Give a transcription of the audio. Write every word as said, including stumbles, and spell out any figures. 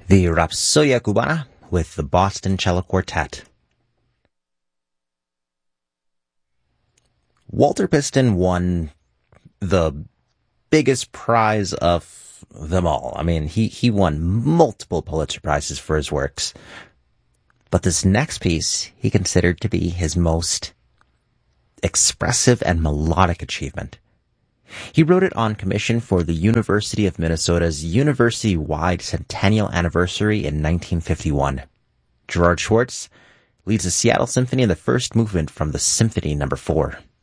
The Rapsodia Cubana with the Boston Cello Quartet. Walter Piston won the biggest prize of them all. I mean, he, he won multiple Pulitzer Prizes for his works. But this next piece he considered to be his most expressive and melodic achievement. He wrote it on commission for the University of Minnesota's university-wide centennial anniversary in nineteen fifty-one. Gerard Schwartz leads the Seattle Symphony in the first movement from the Symphony Number Four.